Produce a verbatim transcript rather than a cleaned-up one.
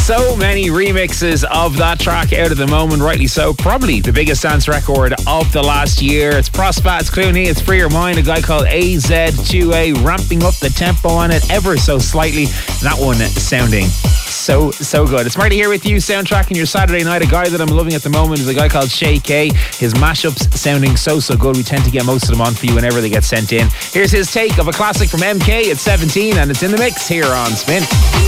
So many remixes of that track out at the moment, rightly so. Probably the biggest dance record of the last year. It's Prospat, it's Clooney, it's Free Your Mind, a guy called A Z two A, ramping up the tempo on it ever so slightly. That one sounding so, so good. It's Marty here with you, soundtracking your Saturday night. A guy that I'm loving at the moment is a guy called Shay K. His mashups sounding so, so good. We tend to get most of them on for you whenever they get sent in. Here's his take of a classic from M K at seventeen, and it's in the mix here on Spin.